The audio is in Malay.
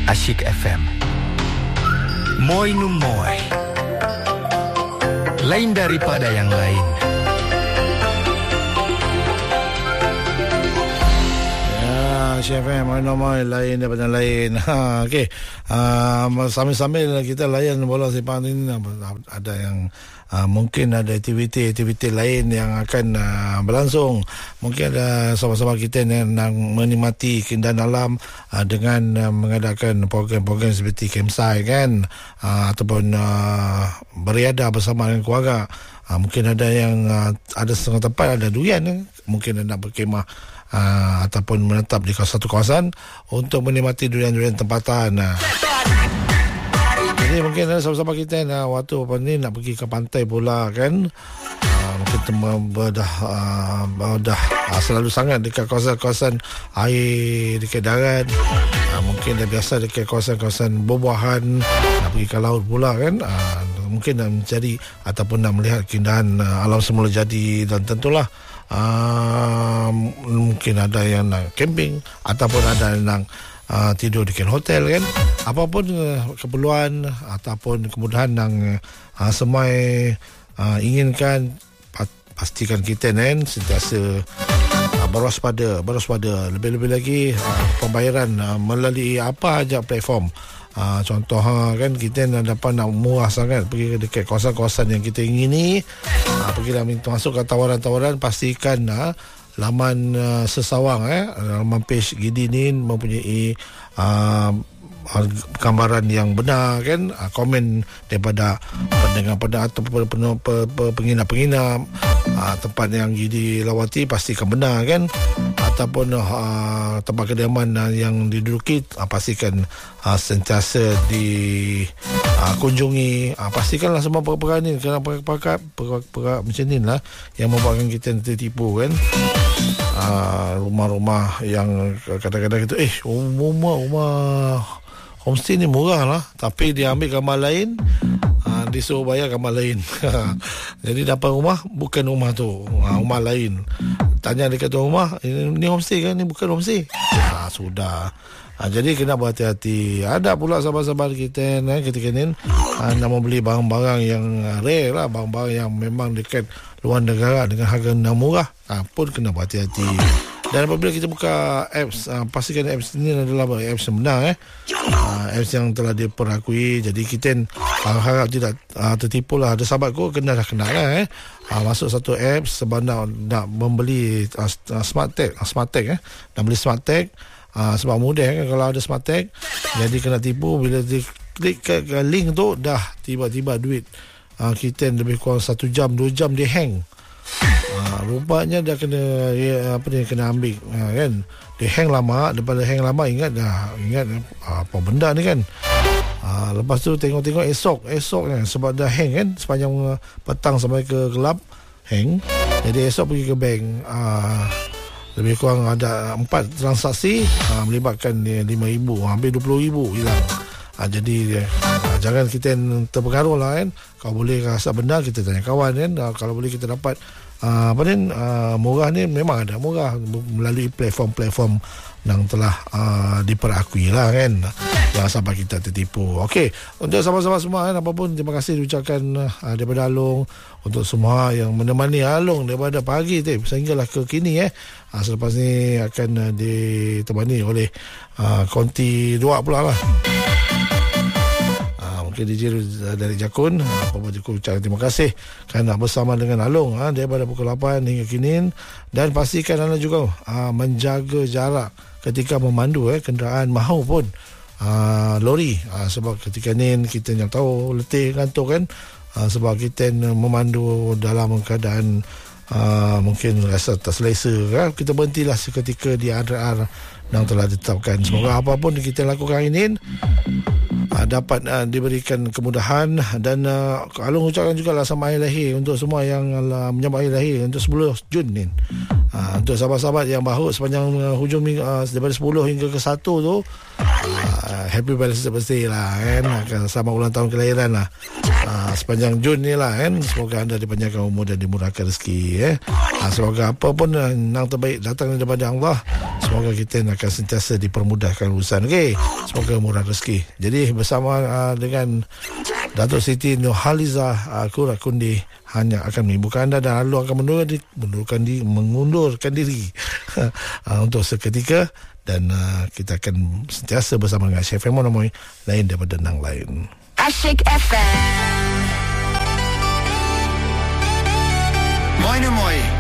Asyik FM. Moi nu moi. Lain daripada yang lain. Asyik FM, moi lain daripada lain. Okey. Sambil-sambil kita layan bola sepak ini, ada yang mungkin ada aktiviti lain yang akan berlangsung. Mungkin ada sahabat-sahabat kita yang nak menikmati keindahan alam dengan mengadakan program-program seperti campsite kan, ataupun beriadah bersama dengan keluarga. Mungkin ada yang ada setengah tempat ada durian, mungkin nak berkemah ataupun menetap di satu kawasan untuk menikmati durian-durian tempatan. Jadi mungkin ada sahabat-sahabat kita yang waktu apa ni nak pergi ke pantai pula kan, mungkin dah selalu sangat dekat kawasan-kawasan air, dekat darat, mungkin dah biasa dekat kawasan-kawasan buah-buahan, nak pergi ke laut pula kan, mungkin nak mencari ataupun nak melihat keindahan alam semula jadi. Dan tentulah mungkin ada yang nak camping ataupun ada yang nak tidur di hotel kan. Apapun keperluan ataupun kemudahan yang semua inginkan, pastikan kita kan sentiasa berwaspada. Lebih-lebih lagi pembayaran melalui apa aja platform. Contoh kan kita dapat nak murah sangat pergi dekat kawasan-kawasan yang kita ingini, pergilah minta masuk ke tawaran-tawaran. Pastikan laman sesawang laman page Gidinin mempunyai gambaran yang benar kan, komen daripada pendengar-pendengar ataupun penginap-penginap tempat yang Gidi lawati pastikan benar kan, ataupun tempat kediaman yang diduduki pastikan sentiasa dikunjungi. Pastikanlah semua perkara ni, kerana perkara macam ni lah yang membuatkan kita tertipu kan. Rumah-rumah yang kadang-kadang kita rumah homestay ni murah lah, tapi dia ambil gambar lain, disuruh bayar gambar lain. Jadi dapat rumah bukan rumah tu, rumah lain. Tanya dekat tu rumah, ni homestay kan? Ni bukan homestay. Sudah. Jadi kena berhati-hati. Ada pula sahabat-sahabat kita ketika ni nak membeli barang-barang yang rare lah, barang-barang yang memang dekat luar negara dengan harga yang murah, pun kena berhati-hati. Dan apabila kita buka apps, pastikan apps ini adalah apps yang benar, apps yang telah diperakui. Jadi kita harap tidak tertipu lah. Ada sahabatku kenal lah masuk satu apps sebenarnya nak membeli smart tag, nak beli smart tag. Sebab mudah kan kalau ada smart tag. Jadi kena tipu, bila diklik ke link tu dah tiba-tiba duit kita lebih kurang 1 jam 2 jam dia hang. Rupanya dah kena kena ambil kan. Dia hang lama, daripada hang lama ingat apa benda ni kan. Lepas tu tengok esok kan, sebab dah hang kan sepanjang petang sampai ke gelap hang. Jadi esok pergi ke bank, lebih kurang ada 4 transaksi melibatkan 5,000, hampir 20,000 hilang. Jadi jangan kita terpengaruh lah kan. Kalau boleh rasa benar, kita tanya kawan kan. Kalau boleh kita dapat murah ni, memang ada murah melalui platform-platform yang telah diperakui lah kan. Jangan sampai kita tertipu. Okey, untuk sahabat-sahabat semua kan, apapun terima kasih diucapkan daripada Along, untuk semua yang menemani Along daripada pagi sehinggalah ke kini. Selepas ni akan ditemani oleh Konti 2 pula lah. Mungkin DJ dari Jakun. Apa-apa ucapkan terima kasih kerana bersama dengan Along daripada pukul 8 hingga kini. Dan pastikan anda juga menjaga jarak ketika memandu kenderaan maupun lori. Sebab ketika ni kita yang tahu letih ngantuk kan, sebab kita memandu dalam keadaan mungkin rasa tak selesa kan? Kita berhentilah seketika di RR yang telah ditetapkan. Semoga apapun kita lakukan ini dapat diberikan kemudahan. Dan Along ucapkan juga lah sama hari lahir untuk semua yang menyambut hari lahir untuk 10 Jun ni. Untuk sahabat-sahabat yang baru sepanjang hujung minggu, daripada 10 hingga ke 1 tu, Happy birthday lah kan, selamat ulang tahun kelahiran lah. Sepanjang Jun ni lah kan, semoga anda dipanjangkan umur dan dimurahkan rezeki semoga apa pun yang terbaik datang daripada Allah, semoga kita akan sentiasa dipermudahkan urusan. Okey, semoga murah rezeki. Jadi bersama dengan Datuk Siti Nurhaliza, aku Rakundi hanya akan menimbulkan anda dan lalu akan mengundurkan diri untuk seketika. Dan kita akan sentiasa bersama dengan Chef Mono Moy, lain daripada nang lain. Asyik FM. Moy